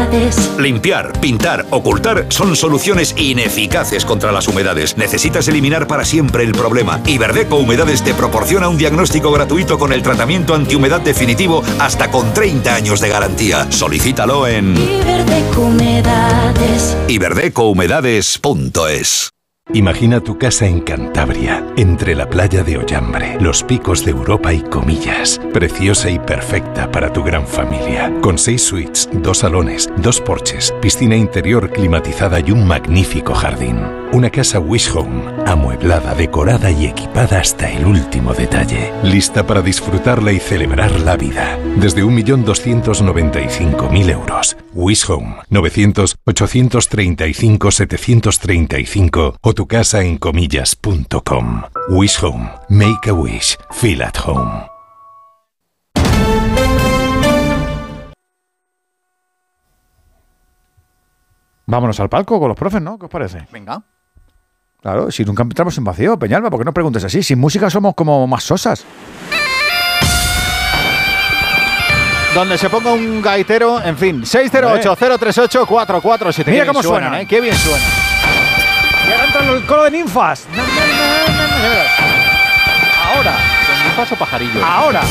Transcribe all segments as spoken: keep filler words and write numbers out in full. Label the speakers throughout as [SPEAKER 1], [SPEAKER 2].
[SPEAKER 1] humedades.
[SPEAKER 2] Limpiar, pintar, ocultar son soluciones ineficaces contra las humedades. Necesitas eliminar para siempre el problema. Iberdeco Humedades te proporciona un diagnóstico gratuito con el tratamiento antihumedad definitivo hasta con treinta años de garantía. Solicítalo en
[SPEAKER 1] Iberdeco Humedades.
[SPEAKER 2] iberdeco humedades punto es.
[SPEAKER 3] Imagina tu casa en Cantabria, entre la playa de Ollambre, los picos de Europa y Comillas. Preciosa y perfecta para tu gran familia. Con seis suites, dos salones, dos porches, piscina interior climatizada y un magnífico jardín. Una casa Wish Home, amueblada, decorada y equipada hasta el último detalle. Lista para disfrutarla y celebrar la vida. Desde un millón doscientos noventa y cinco mil euros. Wish Home, novecientos, ochocientos treinta y cinco, setecientos treinta y cinco o tu casa en comillas punto com. Wish Home. Make a wish. Feel at home.
[SPEAKER 4] Vámonos al palco con los profes, ¿no? ¿Qué os parece?
[SPEAKER 5] Venga.
[SPEAKER 4] Claro, si nunca entramos en vacío, Peñalba, ¿por qué no preguntes así? Sin música somos como más sosas.
[SPEAKER 5] Donde se ponga un gaitero, en fin, seis cero ocho, cero tres ocho, cuatro cuatro siete.
[SPEAKER 4] Mira cómo suenan,
[SPEAKER 5] ¿eh? Qué bien suena.
[SPEAKER 4] Y ahora entra el coro de ninfas. Ahora.
[SPEAKER 5] ¿Con ninfas o pajarillos?
[SPEAKER 4] Ahora.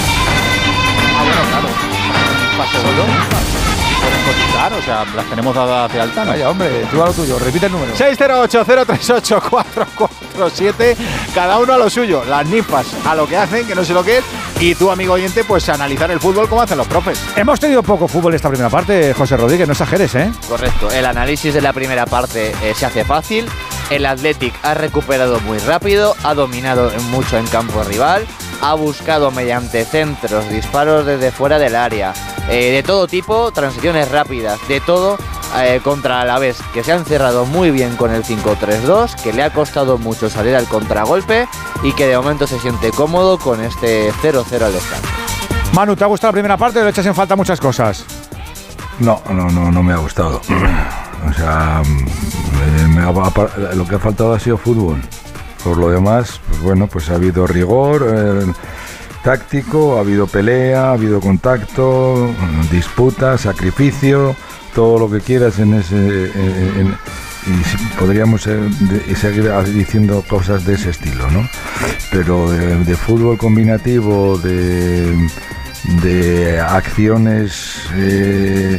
[SPEAKER 5] Ah, bueno, claro. Ninfas o ninfas. Pueden cotizar, o sea, las tenemos dadas de alta, ¿no?
[SPEAKER 4] Vaya, hombre, tú a lo tuyo. Repite el número.
[SPEAKER 5] seis cero ocho, cero tres ocho, cuatro cuatro siete. Cada uno a lo suyo. Las ninfas a lo que hacen, que no sé lo que es. Y tú, amigo oyente, pues analizar el fútbol como hacen los profes.
[SPEAKER 4] Hemos tenido poco fútbol esta primera parte, José Rodríguez, no exageres, ¿eh?
[SPEAKER 6] Correcto, el análisis de la primera parte eh, se hace fácil. El Athletic ha recuperado muy rápido, ha dominado mucho en campo rival, ha buscado mediante centros, disparos desde fuera del área, eh, de todo tipo, transiciones rápidas, de todo eh, contra Alavés, que se ha encerrado muy bien con el cinco tres dos, que le ha costado mucho salir al contragolpe y que de momento se siente cómodo con este cero cero al descanso.
[SPEAKER 4] Manu, ¿te ha gustado la primera parte o le echas en falta muchas cosas?
[SPEAKER 7] No, no, no, no me ha gustado. O sea, me ha, lo que ha faltado ha sido fútbol. Por lo demás, pues bueno, pues ha habido rigor eh, táctico, ha habido pelea, ha habido contacto, disputa, sacrificio, todo lo que quieras en ese... En, en, y podríamos eh, de, seguir diciendo cosas de ese estilo, ¿no? Pero de, de fútbol combinativo, de, de acciones... Eh,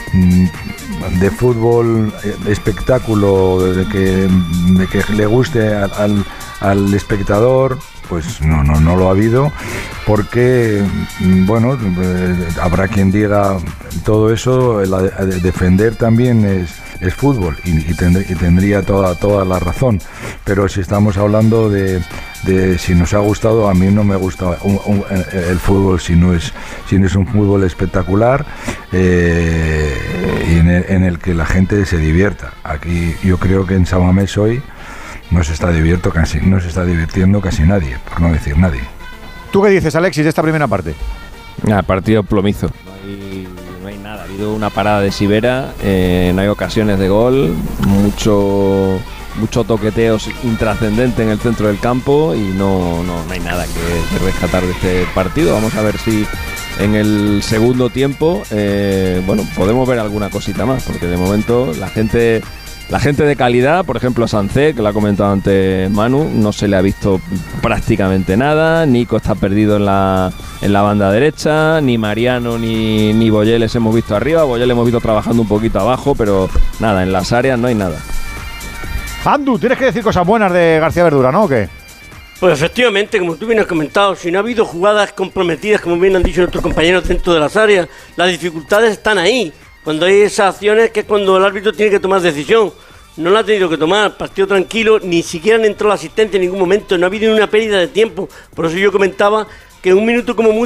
[SPEAKER 7] de fútbol, espectáculo, de que, de que le guste al, al, al espectador, pues no, no, no lo ha habido, porque, bueno, eh, habrá quien diga todo eso, el, el defender también es, es fútbol, y, y, tendría, y tendría toda, toda la razón, pero si estamos hablando de, de si nos ha gustado, a mí no me gusta un, un, el fútbol si no es, si no es un fútbol espectacular, eh, y en el, en el que la gente se divierta. Aquí yo creo que en San Mamés hoy no se está divirtiendo casi, no se está divirtiendo casi nadie, por no decir nadie.
[SPEAKER 4] ¿Tú qué dices, Alexis, de esta primera parte?
[SPEAKER 8] Ah, partido plomizo. No hay, no hay nada. Ha habido una parada de Sivera, eh, no hay ocasiones de gol, mucho mucho toqueteo intrascendente en el centro del campo y no, no, no hay nada que, que rescatar de este partido. Vamos a ver si en el segundo tiempo, eh, bueno, podemos ver alguna cosita más, porque de momento la gente... La gente de calidad, por ejemplo Sancé, que lo ha comentado antes Manu, no se le ha visto prácticamente nada. Nico está perdido en la, en la banda derecha, ni Mariano ni, ni Boyeles hemos visto arriba. Boyeles hemos visto trabajando un poquito abajo, pero nada, en las áreas no hay nada.
[SPEAKER 4] Andu, tienes que decir cosas buenas de García Verdura, ¿no? ¿O qué?
[SPEAKER 9] Pues efectivamente, como tú bien has comentado, si no ha habido jugadas comprometidas, como bien han dicho nuestros compañeros dentro de las áreas, las dificultades están ahí. Cuando hay esas acciones, que es cuando el árbitro tiene que tomar decisión. No la ha tenido que tomar, partido tranquilo, ni siquiera han entrado la asistencia en ningún momento, no ha habido ni una pérdida de tiempo. Por eso yo comentaba que un minuto como mucho